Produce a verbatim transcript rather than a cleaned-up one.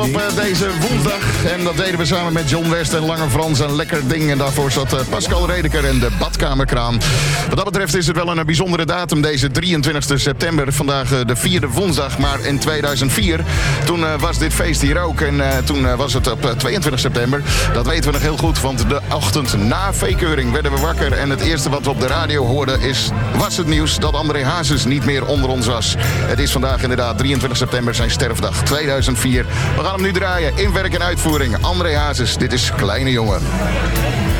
Op uh, deze woensdag. En dat deden we samen met John West en Lange Frans. Een lekker ding. En daarvoor zat uh, Pascal Redeker en de badkamerkraan. Wat dat betreft is het wel een bijzondere datum. Deze drieëntwintigste september. Vandaag uh, de vierde woensdag. Maar in tweeduizend vier. Toen uh, was dit feest hier ook. En uh, toen uh, was het op uh, tweeëntwintig september. Dat weten we nog heel goed. Want de ochtend na veekeuring werden we wakker. En het eerste wat we op de radio hoorden is, was het nieuws dat André Hazes niet meer onder ons was. Het is vandaag inderdaad drieëntwintig september zijn sterfdag tweeduizend vier. We gaan hem nu draaien in werk en uitvoering. André Hazes, dit is Kleine Jongen.